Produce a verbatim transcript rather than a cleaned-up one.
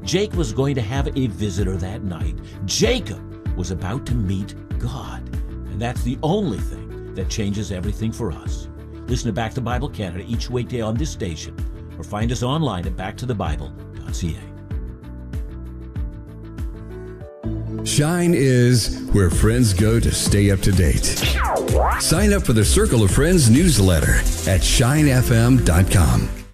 Jake was going to have a visitor that night. Jacob was about to meet God. And that's the only thing that changes everything for us. Listen to Back to the Bible Canada each weekday on this station, or find us online at back to the bible dot c a. Shine is where friends go to stay up to date. Sign up for the Circle of Friends newsletter at shine f m dot com.